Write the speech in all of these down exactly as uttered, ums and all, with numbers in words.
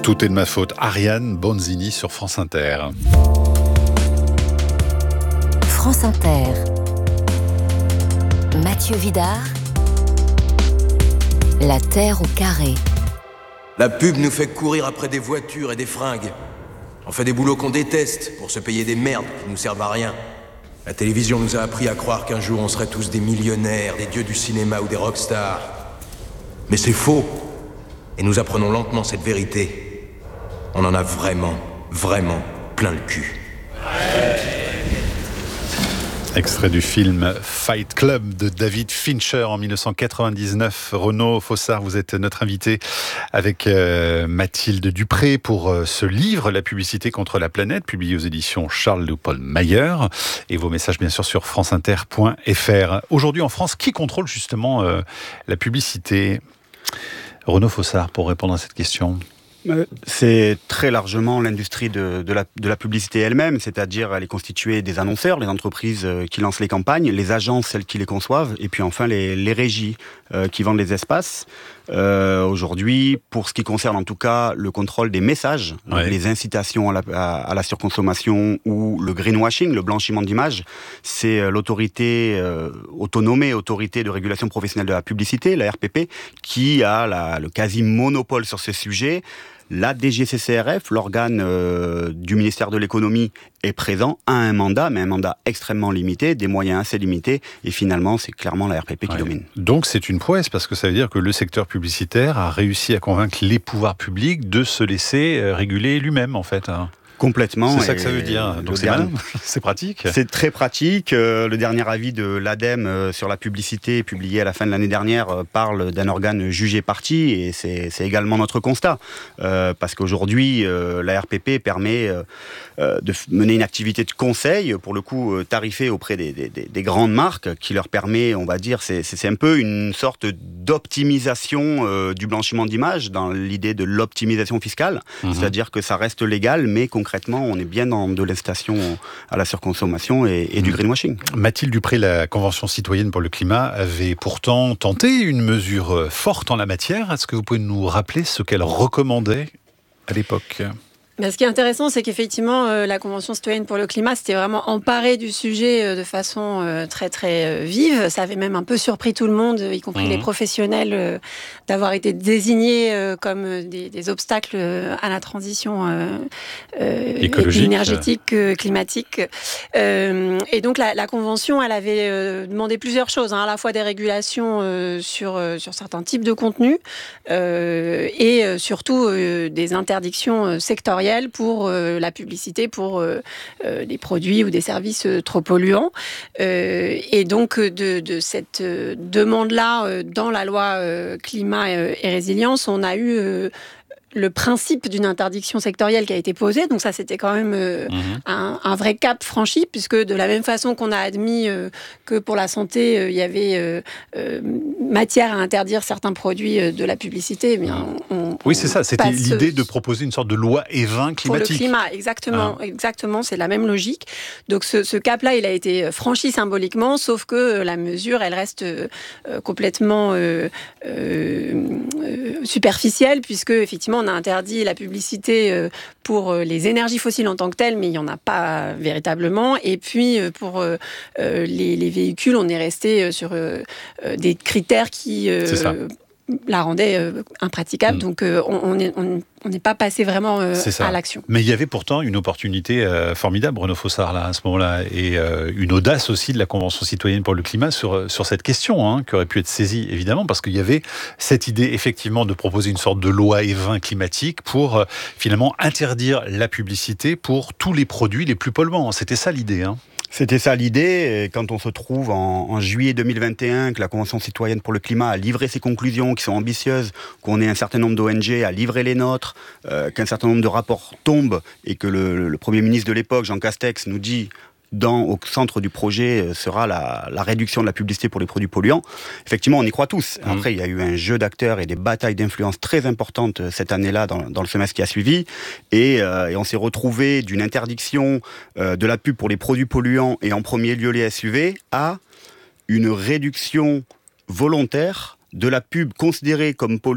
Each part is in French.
Tout est de ma faute. Ariane Bonzini sur France Inter. France Inter. Mathieu Vidard. La Terre au carré. La pub nous fait courir après des voitures et des fringues. On fait des boulots qu'on déteste pour se payer des merdes qui nous servent à rien. La télévision nous a appris à croire qu'un jour on serait tous des millionnaires, des dieux du cinéma ou des rockstars. Mais c'est faux. Et nous apprenons lentement cette vérité. On en a vraiment, vraiment plein le cul. Extrait du film Fight Club de David Fincher en dix-neuf cent quatre-vingt-dix-neuf. Renaud Fossard, vous êtes notre invité avec euh, Mathilde Dupré pour euh, ce livre, La publicité contre la planète, publié aux éditions Charles Léopold Mayer. Et vos messages, bien sûr, sur franceinter point f r. Aujourd'hui, en France, qui contrôle justement euh, la publicité ? Renaud Fossard, pour répondre à cette question. C'est très largement l'industrie de, de, la, de la publicité elle-même, c'est-à-dire elle est constituée des annonceurs, les entreprises qui lancent les campagnes, les agences, celles qui les conçoivent, et puis enfin les, les régies euh, qui vendent les espaces. Euh, aujourd'hui, pour ce qui concerne en tout cas le contrôle des messages, ouais. les incitations à la, à, à la surconsommation ou le greenwashing, le blanchiment d'images, c'est l'autorité euh, autonomée, autorité de régulation professionnelle de la publicité, la R P P, qui a la, le quasi-monopole sur ce sujet. La D G C C R F, l'organe euh, du ministère de l'économie, est présent, a un mandat, mais un mandat extrêmement limité, des moyens assez limités, et finalement, c'est clairement la R P P qui ouais. domine. Donc c'est une prouesse, parce que ça veut dire que le secteur publicitaire a réussi à convaincre les pouvoirs publics de se laisser réguler lui-même, en fait. Complètement. C'est ça que ça veut dire. Donc c'est malin, c'est pratique. C'est très pratique. Euh, le dernier avis de l'ADEME euh, sur la publicité, publié à la fin de l'année dernière, euh, parle d'un organe jugé parti, et c'est, c'est également notre constat. Euh, parce qu'aujourd'hui, euh, la R P P permet euh, euh, de mener une activité de conseil, pour le coup euh, tarifée auprès des, des, des grandes marques, qui leur permet, on va dire, c'est, c'est un peu une sorte d'optimisation euh, du blanchiment d'images, dans l'idée de l'optimisation fiscale. Mmh. C'est-à-dire que ça reste légal, mais concrètement, on est bien dans de l'incitation à la surconsommation et, et du greenwashing. Mathilde Dupré, la Convention citoyenne pour le climat, avait pourtant tenté une mesure forte en la matière. Est-ce que vous pouvez nous rappeler ce qu'elle recommandait à l'époque ? Ben, ce qui est intéressant, c'est qu'effectivement, euh, la Convention citoyenne pour le climat s'était vraiment emparée du sujet euh, de façon euh, très très euh, vive. Ça avait même un peu surpris tout le monde, y compris mmh. les professionnels, euh, d'avoir été désignés euh, comme des, des obstacles euh, à la transition euh, euh, énergétique, euh, climatique. Euh, et donc la, la Convention, elle avait euh, demandé plusieurs choses, hein, à la fois des régulations euh, sur, euh, sur certains types de contenus euh, et euh, surtout euh, des interdictions euh, sectorielles pour euh, la publicité, pour euh, euh, des produits ou des services euh, trop polluants. Euh, et donc, de, de cette euh, demande-là, euh, dans la loi euh, climat et, et résilience, on a eu euh, le principe d'une interdiction sectorielle qui a été posée. Donc ça, c'était quand même euh, mmh. un, un vrai cap franchi, puisque de la même façon qu'on a admis euh, que pour la santé, euh, il y avait euh, euh, matière à interdire certains produits euh, de la publicité, eh bien, on, oui, c'est ça. C'était passe, l'idée de proposer une sorte de loi Evin climatique. Pour le climat, exactement. Ah. Exactement, c'est la même logique. Donc ce, ce cap-là, il a été franchi symboliquement, sauf que la mesure, elle reste euh, complètement euh, euh, superficielle, puisque effectivement, on a interdit la publicité pour les énergies fossiles en tant que telles, mais il n'y en a pas véritablement. Et puis, pour les, les véhicules, on est resté sur des critères qui la rendaient impraticable. Mmh. Donc, on n'est on, on n'est pas passé vraiment à l'action. Mais il y avait pourtant une opportunité euh, formidable, Renaud Fossard, là, à ce moment-là, et euh, une audace aussi de la Convention citoyenne pour le climat sur, sur cette question, hein, qui aurait pu être saisie, évidemment, parce qu'il y avait cette idée, effectivement, de proposer une sorte de loi Evin climatique pour, euh, finalement, interdire la publicité pour tous les produits les plus polluants. C'était ça l'idée, hein. C'était ça l'idée, et quand on se trouve en, en juillet deux mille vingt et un, que la Convention citoyenne pour le climat a livré ses conclusions qui sont ambitieuses, qu'on ait un certain nombre d'O N G à livrer les nôtres, euh, qu'un certain nombre de rapports tombent, et que le, le Premier ministre de l'époque, Jean Castex, nous dit dans, au centre du projet sera la, la réduction de la publicité pour les produits polluants. Effectivement, on y croit tous. Mmh. Après, il y a eu un jeu d'acteurs et des batailles d'influence très importantes cette année-là, dans, dans le semestre qui a suivi. Et, euh, et on s'est retrouvé d'une interdiction euh, de la pub pour les produits polluants, et en premier lieu les S U V, à une réduction volontaire de la pub considérée comme polluant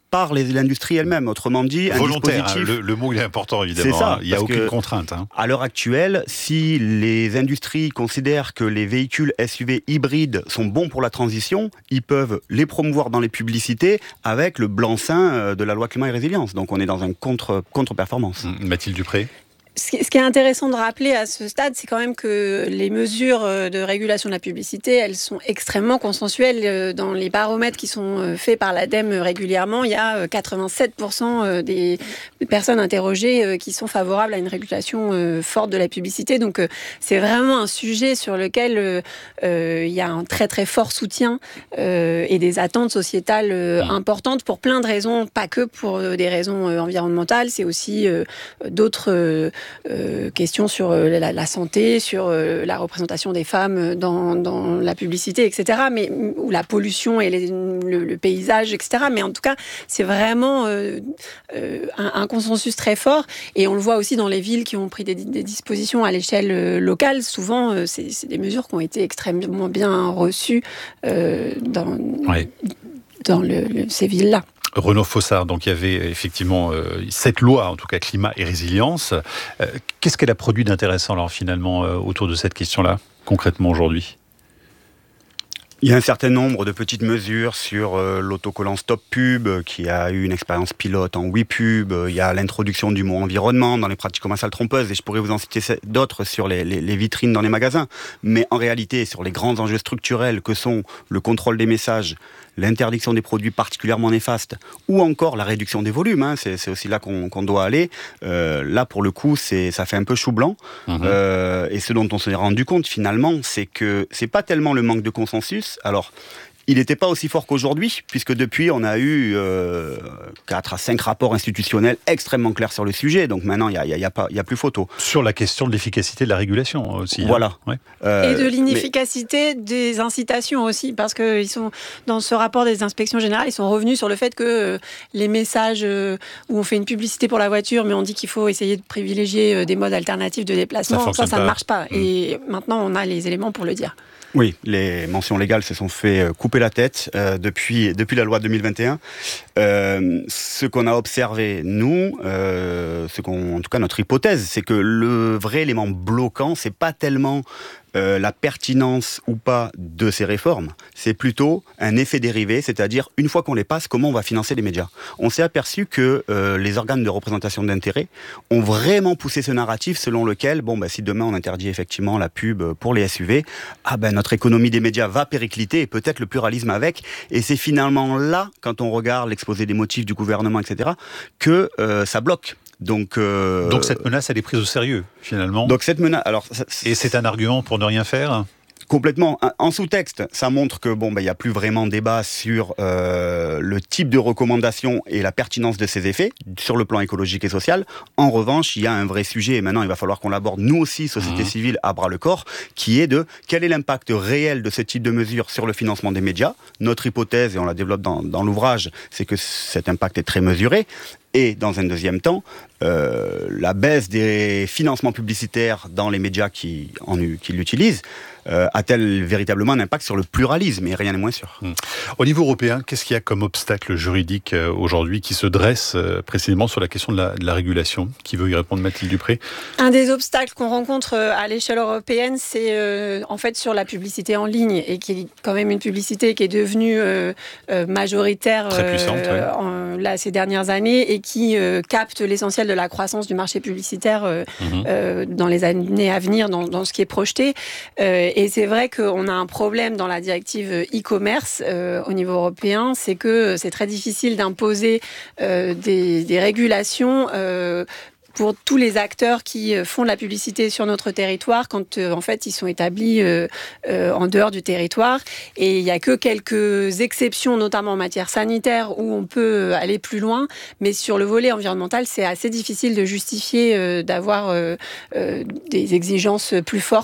par les, l'industrie elle-même. Autrement dit, un volontaire, dispositif... hein, le, le mot il est important évidemment. C'est ça, hein. Il n'y a aucune contrainte. Hein. À l'heure actuelle, si les industries considèrent que les véhicules S U V hybrides sont bons pour la transition, ils peuvent les promouvoir dans les publicités avec le blanc-seing de la loi climat et résilience. Donc on est dans un contre, contre-performance. Mathilde Dupré. Ce qui est intéressant de rappeler à ce stade, c'est quand même que les mesures de régulation de la publicité, elles sont extrêmement consensuelles. Dans les baromètres qui sont faits par l'ADEME régulièrement, il y a quatre-vingt-sept pour cent des personnes interrogées qui sont favorables à une régulation forte de la publicité. Donc c'est vraiment un sujet sur lequel euh, il y a un très très fort soutien euh, et des attentes sociétales euh, importantes pour plein de raisons, pas que pour des raisons environnementales, c'est aussi euh, d'autres... Euh, Euh, questions sur euh, la, la santé, sur euh, la représentation des femmes dans, dans la publicité, et cetera. Mais, ou la pollution et les, le, le paysage, et cetera. Mais en tout cas, c'est vraiment euh, euh, un, un consensus très fort. Et on le voit aussi dans les villes qui ont pris des, des dispositions à l'échelle euh, locale. Souvent, euh, c'est, c'est des mesures qui ont été extrêmement bien reçues euh, dans, ouais. dans le, le, ces villes-là. Renaud Fossard, donc il y avait effectivement euh, cette loi, en tout cas climat et résilience. Euh, qu'est-ce qu'elle a produit d'intéressant alors finalement euh, autour de cette question-là, concrètement aujourd'hui ? Il y a un certain nombre de petites mesures sur euh, l'autocollant Stop Pub, qui a eu une expérience pilote en huit pubs. Il y a l'introduction du mot environnement dans les pratiques commerciales trompeuses, et je pourrais vous en citer d'autres sur les, les, les vitrines dans les magasins. Mais en réalité, sur les grands enjeux structurels que sont le contrôle des messages, l'interdiction des produits particulièrement néfastes, ou encore la réduction des volumes, hein, c'est, c'est aussi là qu'on, qu'on doit aller. Euh, là, pour le coup, c'est, ça fait un peu chou blanc. Mmh. Euh, et ce dont on s'est rendu compte, finalement, c'est que c'est pas tellement le manque de consensus. Alors, il n'était pas aussi fort qu'aujourd'hui, puisque depuis, on a eu euh, quatre à cinq rapports institutionnels extrêmement clairs sur le sujet. Donc maintenant, il n'y a, y a, y a, a plus photo. Sur la question de l'efficacité de la régulation aussi. Voilà. Hein. Ouais. Euh, Et de l'inefficacité mais... des incitations aussi, parce que ils sont, dans ce rapport des inspections générales, ils sont revenus sur le fait que euh, les messages euh, où on fait une publicité pour la voiture, mais on dit qu'il faut essayer de privilégier euh, des modes alternatifs de déplacement, ça, ça, ça ne marche pas. Mmh. Et maintenant, on a les éléments pour le dire. Oui, les mentions légales se sont fait couper la tête euh, depuis, depuis la loi deux mille vingt et un. Euh, ce qu'on a observé, nous, euh, ce qu'on, en tout cas notre hypothèse, c'est que le vrai élément bloquant, c'est pas tellement euh, la pertinence ou pas de ces réformes, c'est plutôt un effet dérivé, c'est-à-dire une fois qu'on les passe, comment on va financer les médias. On s'est aperçu que euh, les organes de représentation d'intérêt ont vraiment poussé ce narratif selon lequel, bon, bah, si demain on interdit effectivement la pub pour les S U V, ah ben notre économie des médias va péricliter et peut-être le pluralisme avec. Et c'est finalement là, quand on regarde l'exposé des motifs du gouvernement, et cetera, que euh, ça bloque. Donc, euh... donc cette menace, elle est prise au sérieux, finalement. Donc cette menace, alors, ça, et c'est un argument pour ne rien faire ? Complètement. En sous-texte, ça montre que bon, ben, y a plus vraiment débat sur euh, le type de recommandation et la pertinence de ces effets sur le plan écologique et social. En revanche, il y a un vrai sujet, et maintenant il va falloir qu'on l'aborde nous aussi, société mmh. civile, à bras le corps, qui est de quel est l'impact réel de ce type de mesures sur le financement des médias. Notre hypothèse, et on la développe dans, dans l'ouvrage, c'est que cet impact est très mesuré. Et dans un deuxième temps, euh, la baisse des financements publicitaires dans les médias qui, en, qui l'utilisent euh, a-t-elle véritablement un impact sur le pluralisme ? Et rien n'est moins sûr. Mmh. Au niveau européen, qu'est-ce qu'il y a comme obstacle juridique euh, aujourd'hui qui se dresse euh, précisément sur la question de la, de la régulation ? Qui veut y répondre, Mathilde Dupré ? Un des obstacles qu'on rencontre à l'échelle européenne, c'est euh, en fait sur la publicité en ligne, et qui est quand même une publicité qui est devenue euh, euh, majoritaire Très puissante, euh, ouais. en, là, ces dernières années, et qui euh, capte l'essentiel de la croissance du marché publicitaire euh, mmh. euh, dans les années à venir, dans, dans ce qui est projeté. Euh, et c'est vrai qu'on a un problème dans la directive e-commerce euh, au niveau européen, c'est que c'est très difficile d'imposer euh, des, des régulations euh, pour tous les acteurs qui font de la publicité sur notre territoire quand euh, en fait ils sont établis euh, euh, en dehors du territoire. Et il n'y a que quelques exceptions, notamment en matière sanitaire, où on peut aller plus loin. Mais sur le volet environnemental, c'est assez difficile de justifier euh, d'avoir euh, euh, des exigences plus fortes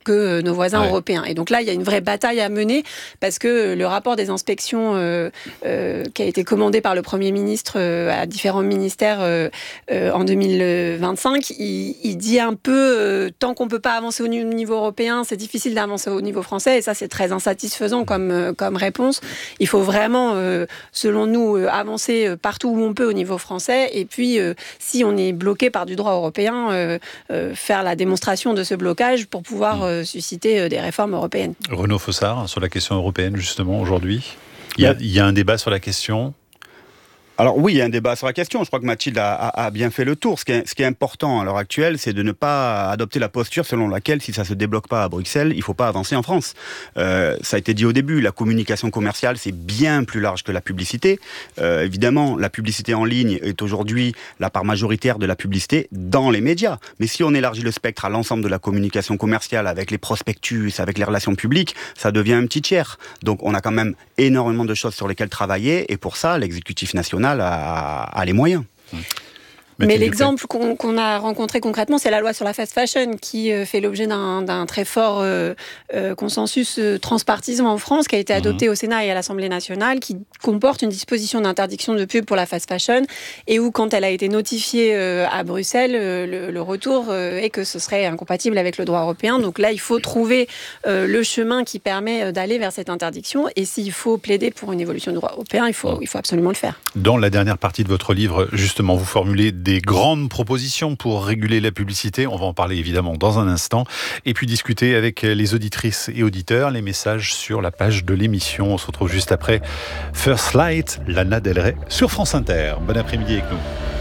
que nos voisins ouais. européens. Et donc là, il y a une vraie bataille à mener parce que le rapport des inspections euh, euh, qui a été commandé par le Premier ministre euh, à différents ministères euh, euh, en deux mille vingt-cinq, il, il dit un peu euh, tant qu'on ne peut pas avancer au niveau européen, c'est difficile d'avancer au niveau français et ça, c'est très insatisfaisant comme, euh, comme réponse. Il faut vraiment, euh, selon nous, euh, avancer partout où on peut au niveau français et puis, euh, si on est bloqué par du droit européen, euh, euh, faire la démonstration de ce blocage pour pouvoir euh, susciter des réformes européennes. Renaud Fossard, sur la question européenne, justement, aujourd'hui, il y a, il y a un débat sur la question. Alors oui, il y a un débat sur la question. Je crois que Mathilde a, a, a bien fait le tour. Ce qui, est, ce qui est important à l'heure actuelle, c'est de ne pas adopter la posture selon laquelle, si ça ne se débloque pas à Bruxelles, il ne faut pas avancer en France. Euh, ça a été dit au début, la communication commerciale, c'est bien plus large que la publicité. Euh, évidemment, la publicité en ligne est aujourd'hui la part majoritaire de la publicité dans les médias. Mais si on élargit le spectre à l'ensemble de la communication commerciale, avec les prospectus, avec les relations publiques, ça devient un petit tiers. Donc on a quand même énormément de choses sur lesquelles travailler. Et pour ça, l'exécutif national A, a les moyens. Mmh. Mais l'exemple qu'on, qu'on a rencontré concrètement, c'est la loi sur la fast fashion qui euh, fait l'objet d'un, d'un très fort euh, euh, consensus euh, transpartisan en France, qui a été adopté mmh. au Sénat et à l'Assemblée nationale, qui comporte une disposition d'interdiction de pub pour la fast fashion, et où, quand elle a été notifiée euh, à Bruxelles, euh, le, le retour euh, est que ce serait incompatible avec le droit européen. Donc là, il faut trouver euh, le chemin qui permet d'aller vers cette interdiction, et s'il faut plaider pour une évolution du droit européen, il faut, mmh. il faut absolument le faire. Dans la dernière partie de votre livre, justement, vous formulez des grandes propositions pour réguler la publicité. On va en parler évidemment dans un instant. Et puis discuter avec les auditrices et auditeurs, les messages sur la page de l'émission. On se retrouve juste après First Light, Lana Del Rey sur France Inter. Bon après-midi avec nous.